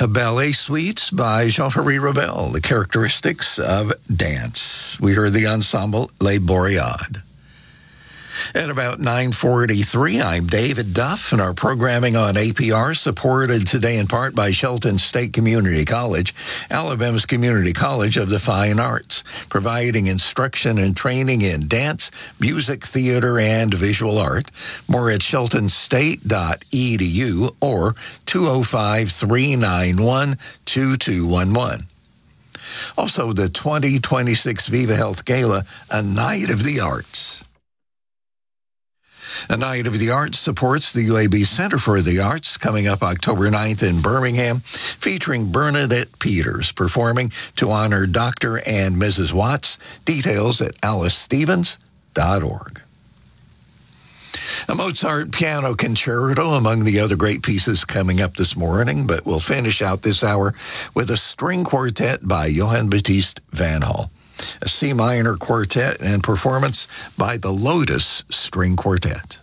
Ballet Suites by Jean-Marie Ravel, The Characteristics of Dance. We heard the ensemble Les Boreades. At about 9:43, I'm David Duff, and our programming on APR supported today in part by Shelton State Community College, Alabama's community college of the fine arts, providing instruction and training in dance, music, theater, and visual art. More at sheltonstate.edu or 205-391-2211. Also, the 2026 Viva Health Gala, A Night of the Arts. A Night of the Arts supports the UAB Center for the Arts, coming up October 9th in Birmingham, featuring Bernadette Peters performing to honor Dr. and Mrs. Watts. Details at alicestevens.org. A Mozart piano concerto among the other great pieces coming up this morning, but we'll finish out this hour with a string quartet by Johann Baptist Van Hal. A C minor quartet and performance by the Lotus String Quartet.